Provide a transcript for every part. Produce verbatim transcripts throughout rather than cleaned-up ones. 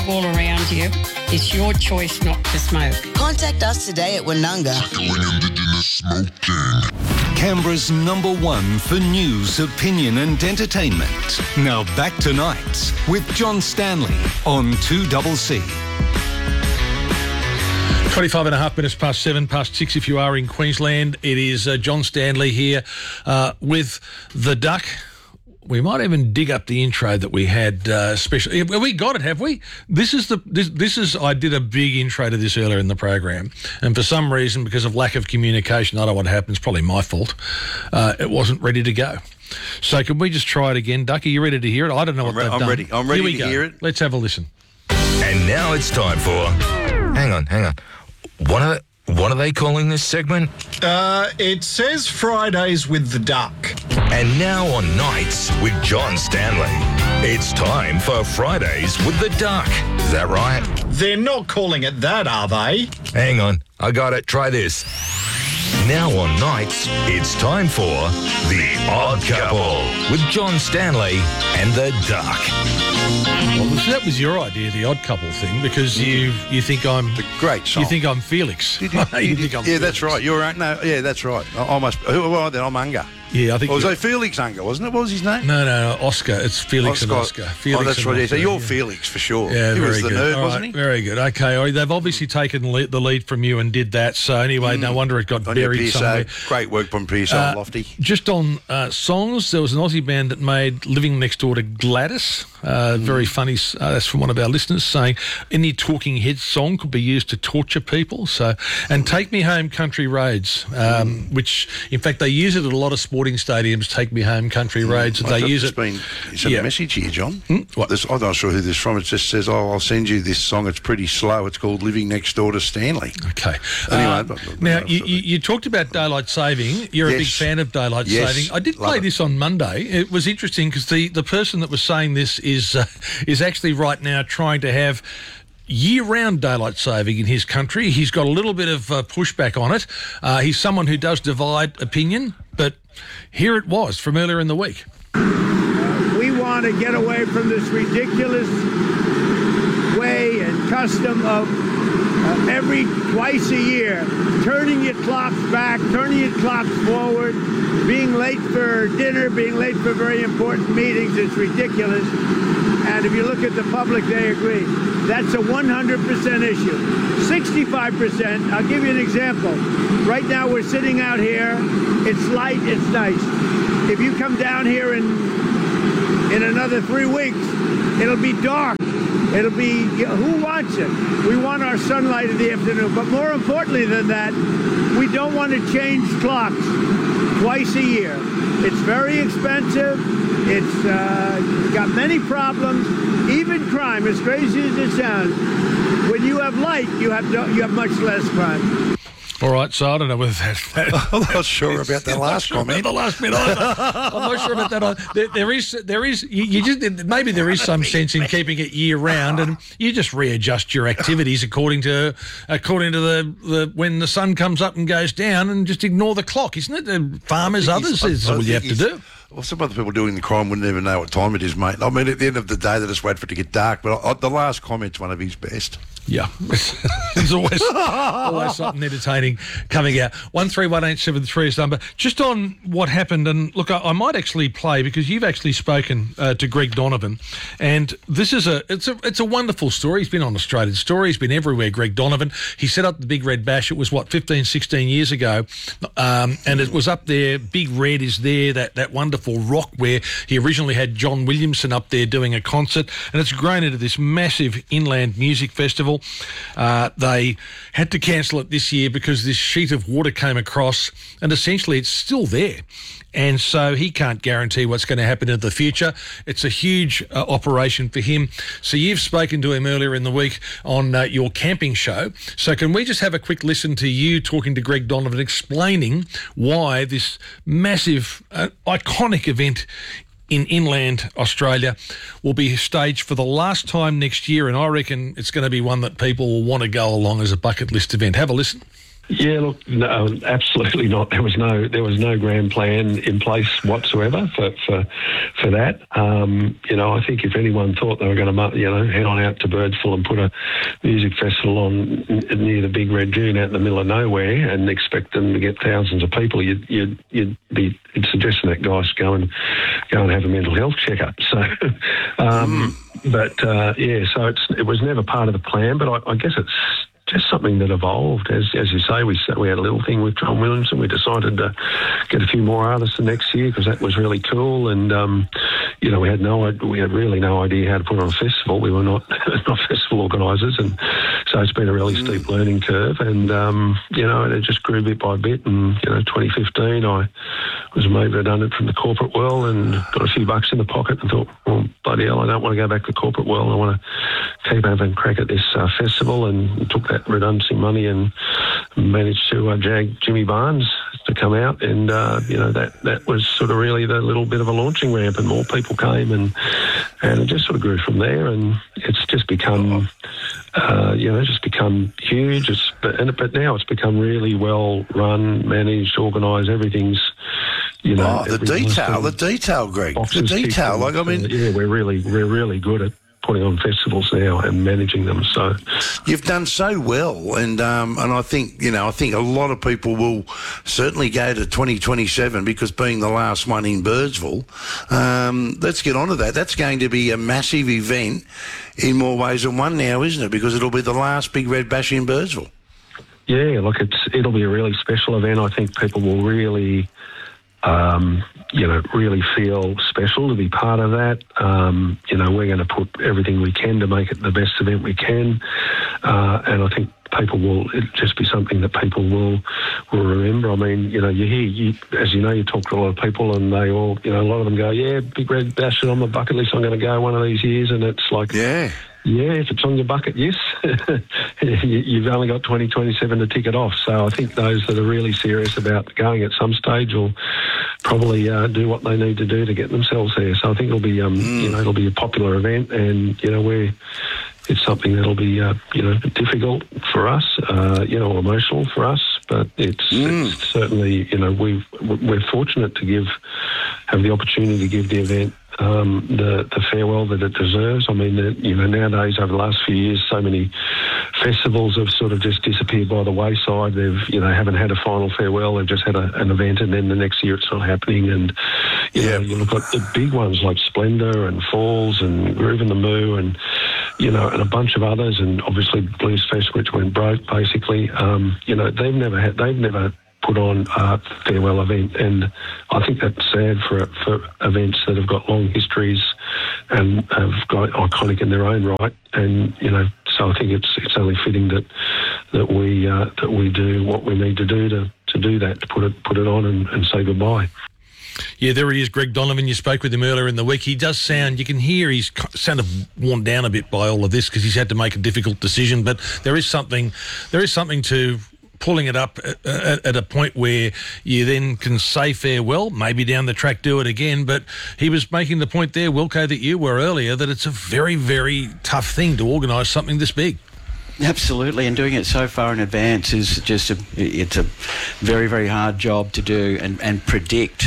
all around you. It's your choice not to smoke. Contact us today at Wananga. Canberra's number one for news, opinion and entertainment. Now back to Nights with John Stanley on two C C. twenty-five and a half minutes past seven, past six if you are in Queensland. It is uh, John Stanley here uh, with The Duck. We might even dig up the intro that we had uh, special. Have we got it, have we? This is the this, this is I did a big intro to this earlier in the program, and for some reason, because of lack of communication, I don't know what happened. It's probably my fault. Uh, it wasn't ready to go. So can we just try it again, Duck? Are you ready to hear it? I don't know what I'm re- they've I'm done. ready. I'm ready Here we to go. hear it. Let's have a listen. And now it's time for... Hang on, hang on. What are, what are they calling this segment? Uh, it says Fridays with the Duck. And now on Nights with John Stanley, it's time for Fridays with the Duck. Is that right? They're not calling it that, are they? Hang on, I got it. Try this. Now on Nights, it's time for The Odd Couple with John Stanley and the Duck. Well, that was your idea, the Odd Couple thing, because you you think I'm Great song. you think I'm Felix. Did you- You you think did- I'm yeah, that's Felix. right. You're right. No, yeah, that's right. I, I must. Who well, then? I'm Unger. Yeah, I think. Or was you're- it Felix Unger? Wasn't it? What was his name? No, no, no, Oscar. It's Felix and Oscar. Felix oh, that's and right. Yeah. So Oscar, you're yeah. Felix for sure. Yeah, he very was the good. nerd, All wasn't right, he? Very good. Okay, all right, they've obviously taken le- the lead from you and did that. So anyway, no wonder it got On your buried P S O. somewhere. Great work from P S O Uh, Lofty. Just on uh, songs, there was an Aussie band that made Living Next Door to Gladys. Uh, Very funny. Uh, that's from one of our listeners saying any Talking Heads song could be used to torture people. So, and Take Me Home Country Roads, um, which in fact they use it at a lot of sporting stadiums. Take Me Home Country Roads, and I've they use just it. been sent Yeah. a message here, John. Hmm? What? This, I'm not sure who this is from. It just says, "Oh, I'll send you this song. It's pretty slow. It's called Living Next Door to Stanley." Okay. Anyway, Uh, but- but- now, but- you, you, you talked about daylight saving. You're a Yes. big fan of daylight Yes. saving. I did Love play it. this on Monday. It was interesting because the, the person that was saying this is uh, is actually right now trying to have year-round daylight saving in his country. He's got a little bit of uh, pushback on it. Uh, he's someone who does divide opinion, but here it was from earlier in the week. We want to get away from this ridiculous way and custom of uh, every twice a year turning your clocks back, turning your clocks forward, being late for dinner, being late for very important meetings. It's ridiculous. And if you look at the public, they agree. That's a one hundred percent issue. sixty-five percent, I'll give you an example. Right now we're sitting out here. It's light, it's nice. If you come down here in, in another three weeks, it'll be dark. It'll be, who wants it? We want our sunlight in the afternoon. But more importantly than that, we don't want to change clocks twice a year. It's very expensive. It's uh, got many problems, even crime, as crazy as it sounds. When you have light, you have no, you have much less crime. All right, so I don't know whether that... that I'm not sure about that last sure comment. about the last bit either. I'm not sure about that. There, there is, there is. You, you just maybe there is some sense in keeping it year round, and you just readjust your activities according to according to the, the when the sun comes up and goes down, and just ignore the clock, isn't it? The farmers, others, is all you have to do. Well, some other people doing the crime wouldn't even know what time it is, mate. I mean, at the end of the day, they just wait for it to get dark. But I, the last comment's one of his best. Yeah, there's always always something entertaining coming out. One three one eight seven three is the number. Just on what happened, and look, I, I might actually play because you've actually spoken uh, to Greg Donovan, and this is a it's a it's a wonderful story. He's been on Australian Story. He's been everywhere. Greg Donovan. He set up the Big Red Bash. It was what fifteen, sixteen years ago, um, and it was up there. Big Red is there. That that wonderful rock where he originally had John Williamson up there doing a concert, and it's grown into this massive inland music festival. Uh, they had to cancel it this year because this sheet of water came across, and essentially it's still there. And so he can't guarantee what's going to happen in the future. It's a huge uh, operation for him. So you've spoken to him earlier in the week on uh, your camping show. So can we just have a quick listen to you talking to Greg Donovan, explaining why this massive, uh, iconic event in inland Australia will be staged for the last time next year, and I reckon it's going to be one that people will want to go along as a bucket list event. Have a listen. Yeah, look, no, absolutely not. There was no there was no grand plan in place whatsoever for for, for that. Um, you know, I think if anyone thought they were going to, you know, head on out to Birdsville and put a music festival on near the Big Red Dune out in the middle of nowhere and expect them to get thousands of people, you'd you'd, you'd be suggesting that guys go and go and have a mental health checkup. So, um, mm. but uh, yeah, so it's it was never part of the plan. But I, I guess it's just something that evolved. As as you say, we we had a little thing with John Williamson. We decided to get a few more artists the next year because that was really cool. And um, you know, we had no we had really no idea how to put on a festival. We were not not festival organisers, and so it's been a really steep learning curve. And um, you know, and it just grew bit by bit. And you know, twenty fifteen, I was made redundant from the corporate world and got a few bucks in the pocket and thought, well, bloody hell, I don't want to go back to the corporate world. I want to keep having a crack at this uh, festival, and took that redundancy money and managed to uh, jag Jimmy Barnes to come out, and uh, you know that that was sort of really the little bit of a launching ramp, and more people came, and and it just sort of grew from there, and it's just become uh, you know just become huge. It's but, and, but now it's become really well run, managed, organised. Everything's you know oh, the detail, the detail, Greg, the detail. Like I mean, uh, yeah, we're really we're really good at putting on festivals now and managing them. So you've done so well, and um, and I think you know I think a lot of people will certainly go to twenty twenty-seven because being the last one in Birdsville, um, let's get on to that. That's going to be a massive event in more ways than one now, isn't it? Because it'll be the last Big Red Bash in Birdsville. Yeah, look, it's it'll be a really special event. I think people will really. Um, you know, really feel special to be part of that. Um, you know, we're going to put everything we can to make it the best event we can. Uh, and I think people will, it'll just be something that people will will remember. I mean, you know, you hear, you, as you know, you talk to a lot of people and they all, you know, a lot of them go, yeah, Big Red Bash on my bucket list, I'm going to go one of these years. And it's like, yeah. Yeah, if it's on your bucket, yes. You've only got twenty twenty-seven to tick it off. So I think those that are really serious about going at some stage will probably uh, do what they need to do to get themselves there. So I think it'll be, um, mm. you know, it'll be a popular event, and you know, we're it's something that'll be, uh, you know, difficult for us, uh, you know, emotional for us. But it's, mm. it's certainly, you know, we've we're fortunate to give have the opportunity to give the event. Um, the, the farewell that it deserves. I mean, the, you know, nowadays over the last few years, so many festivals have sort of just disappeared by the wayside. They've, you know, haven't had a final farewell. They've just had a, an event, and then the next year it's not happening. And you yeah. know, you look at the big ones like Splendour and Falls and Groove in the Moo, and you know, and a bunch of others, and obviously Blues Fest, which went broke basically. Um, you know, they've never had, they've never. put on a farewell event, and I think that's sad for for events that have got long histories and have got iconic in their own right. And you know, so I think it's it's only fitting that that we uh, that we do what we need to do to, to do that, to put it put it on and, and say goodbye. Yeah, there he is, Greg Donovan. You spoke with him earlier in the week. He does sound, you can hear he's kind of worn down a bit by all of this because he's had to make a difficult decision. But there is something, there is something to pulling it up at, at, at a point where you then can say farewell, maybe down the track do it again. But he was making the point there, Wilco, that you were earlier, that it's a very, very tough thing to organise something this big. Absolutely, and doing it so far in advance is just a, it's a very, very hard job to do and, and predict.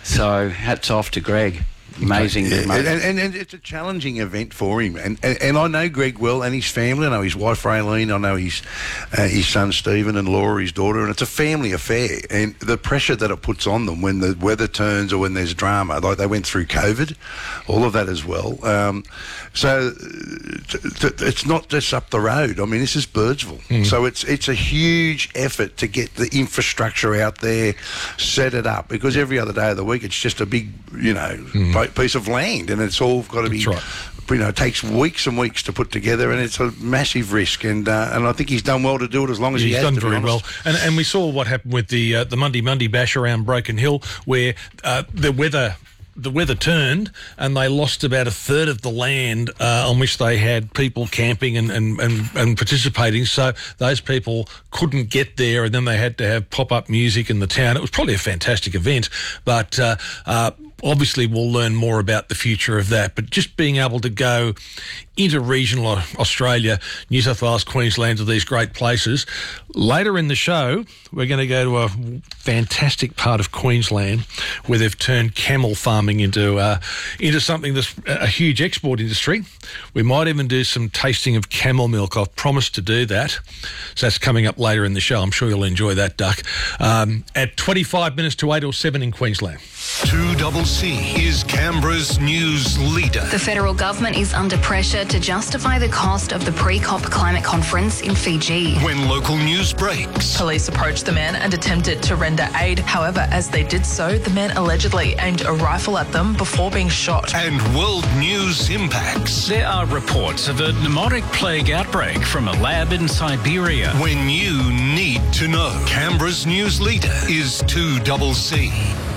So hats off to Greg. Amazing. Yeah, and, and, and it's a challenging event for him. And, and and I know Greg well and his family. I know his wife, Raylene. I know his uh, his son, Stephen, and Laura, his daughter. And it's a family affair. And the pressure that it puts on them when the weather turns or when there's drama, like they went through COVID, all of that as well. Um, so t- t- it's not just up the road. I mean, this is Birdsville. Mm. So it's it's a huge effort to get the infrastructure out there, set it up. Because every other day of the week, it's just a big, you know, mm. piece of land, and it's all got to be, right. you know, it takes weeks and weeks to put together, and it's a massive risk. And uh, and I think he's done well to do it as long as yeah, he he's has. He's done very well. And and we saw what happened with the uh, the Monday Monday Bash around Broken Hill, where uh, the weather. The weather turned and they lost about a third of the land uh, on which they had people camping and, and, and, and participating. So those people couldn't get there, and then they had to have pop-up music in the town. It was probably a fantastic event, but uh, uh, obviously we'll learn more about the future of that. But just being able to go inter-regional Australia, New South Wales, Queensland, to these great places. Later in the show, we're going to go to a fantastic part of Queensland where they've turned camel farming into uh, into something that's a huge export industry. We might even do some tasting of camel milk. I've promised to do that. So that's coming up later in the show. I'm sure you'll enjoy that, Duck. Um, at twenty-five minutes to eight or seven in Queensland. two C C is Canberra's news leader. The federal government is under pressure to justify the cost of the pre-COP climate conference in Fiji. When local news breaks. Police approached the men and attempted to render aid. However, as they did so, the men allegedly aimed a rifle at them before being shot. And world news impacts. There are reports of a pneumotic plague outbreak from a lab in Siberia. When you need to know. Canberra's news leader is two C C.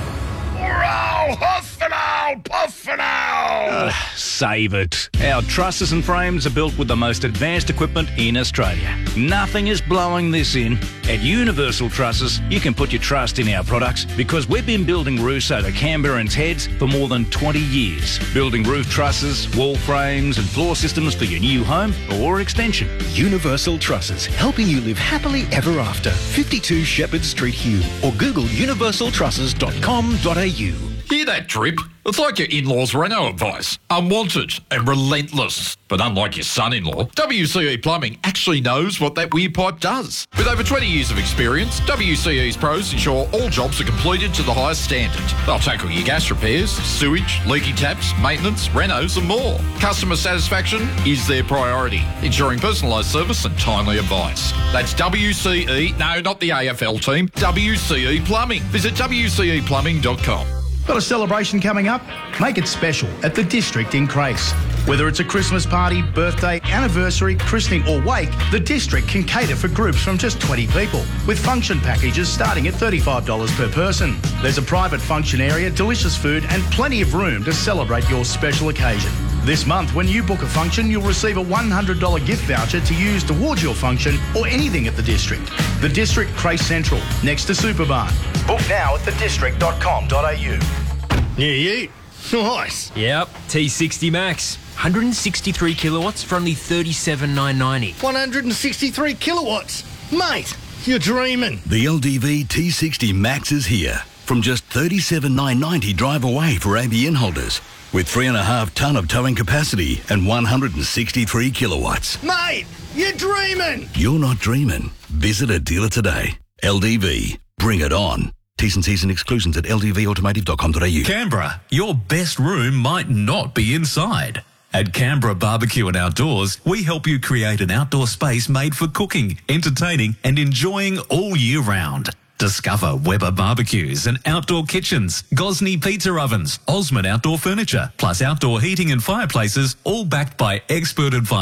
Hurrah! Huff and owl! Puff and owl! Uh, save it. Our trusses and frames are built with the most advanced equipment in Australia. Nothing is blowing this in. At Universal Trusses, you can put your trust in our products because we've been building roofs over Canberrans' heads for more than twenty years. Building roof trusses, wall frames and floor systems for your new home or extension. Universal Trusses, helping you live happily ever after. fifty-two Shepherd Street, Hume, or Google universal trusses dot com dot a u. Hear that drip? It's like your in-laws' Renault advice. Unwanted and relentless. But unlike your son-in-law, W C E Plumbing actually knows what that weird pipe does. With over twenty years of experience, W C E's pros ensure all jobs are completed to the highest standard. They'll tackle your gas repairs, sewage, leaky taps, maintenance, renos and more. Customer satisfaction is their priority, ensuring personalised service and timely advice. That's W C E, no, not the A F L team, W C E Plumbing. Visit w c e plumbing dot com. Got a celebration coming up? Make it special at the District in Crace. Whether it's a Christmas party, birthday, anniversary, christening or wake, the District can cater for groups from just twenty people, with function packages starting at thirty-five dollars per person. There's a private function area, delicious food and plenty of room to celebrate your special occasion. This month, when you book a function, you'll receive a one hundred dollars gift voucher to use towards your function or anything at the District. The District, Crace Central, next to Superbarn. Book now at the district dot com dot a u. Yeah, you. Nice. Yep, T sixty Max. one hundred sixty-three kilowatts for only thirty-seven thousand nine hundred ninety. one hundred sixty-three kilowatts. Mate, you're dreaming. The L D V T sixty Max is here. From just thirty-seven thousand nine hundred ninety drive away for A B N holders. With three and a half tonne of towing capacity and one hundred sixty-three kilowatts. Mate, you're dreaming. You're not dreaming. Visit a dealer today. L D V. Bring it on. T's and C's and exclusions at l d v automotive dot com dot a u. Canberra, your best room might not be inside. At Canberra Barbecue and Outdoors, we help you create an outdoor space made for cooking, entertaining and enjoying all year round. Discover Weber barbecues and outdoor kitchens, Gosney pizza ovens, Osmond outdoor furniture, plus outdoor heating and fireplaces, all backed by expert advice.